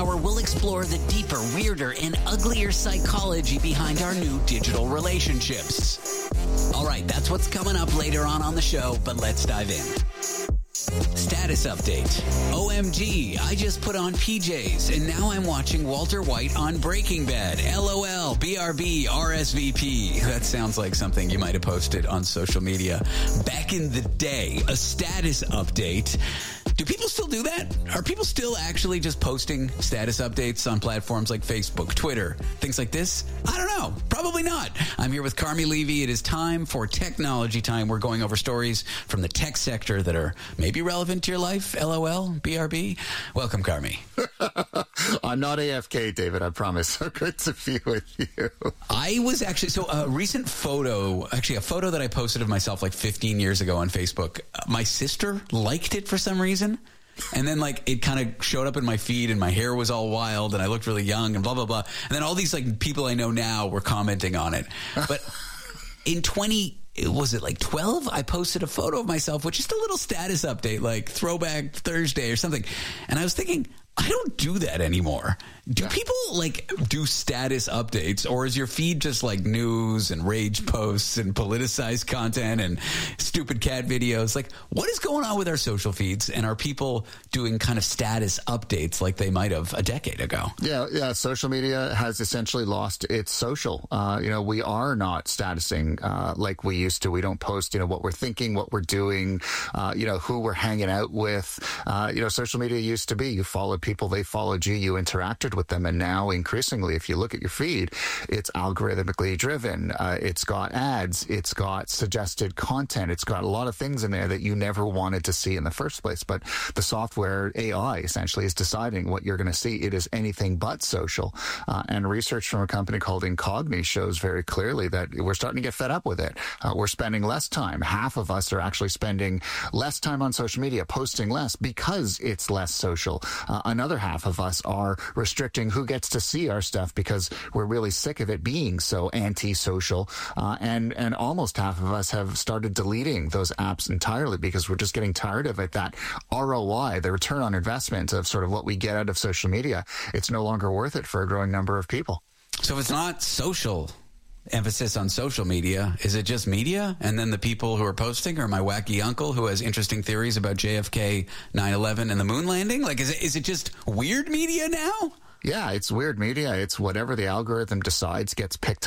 hour, we'll explore the deeper, weirder, and uglier psychology behind our new digital relationships. All right, that's what's coming up later on the show, but let's dive in. Status update. OMG, I just put on PJs, and now I'm watching Walter White on Breaking Bad. LOL, BRB, RSVP. That sounds like something you might have posted on social media back in the day. A status update. Do people still do that? Are people still actually just posting status updates on platforms like Facebook, Twitter, things like this? I don't know. Probably not. I'm here with Carmi Levy. It is time for Technology Time. We're going over stories from the tech sector that are maybe relevant to your life. LOL, BRB. Welcome, Carmi. I'm not AFK, David, I promise. So good to be with you. I was actually, a recent photo, actually a photo that I posted of myself like 15 years ago on Facebook. My sister liked it for some reason. And then it kind of showed up in my feed and my hair was all wild and I looked really young and blah, blah, blah. And then all these people I know now were commenting on it. But in 12, I posted a photo of myself with just a little status update, like Throwback Thursday or something. And I was thinking, I don't do that anymore. Do people do status updates, or is your feed just news and rage posts and politicized content and stupid cat videos? What is going on with our social feeds, and are people doing kind of status updates like they might have a decade ago? Yeah. Social media has essentially lost its social. We are not statusing like we used to. We don't post, what we're thinking, what we're doing, who we're hanging out with. Social media used to be you followed people, they followed you, you interacted with them. And now increasingly, if you look at your feed, it's algorithmically driven. It's got ads. It's got suggested content. It's got a lot of things in there that you never wanted to see in the first place. But the software AI essentially is deciding what you're going to see. It is anything but social. And research from a company called Incogni shows very clearly that we're starting to get fed up with it. We're spending less time. Half of us are actually spending less time on social media, posting less because it's less social. Another half of us are restricting who gets to see our stuff because we're really sick of it being so anti-social. And almost half of us have started deleting those apps entirely because we're just getting tired of it. That ROI, the return on investment of sort of what we get out of social media, it's no longer worth it for a growing number of people. So if it's not social, emphasis on social media, is it just media? And then the people who are posting are my wacky uncle who has interesting theories about JFK, 9/11, and the moon landing? Is it just weird media now? Yeah, it's weird media. It's whatever the algorithm decides gets picked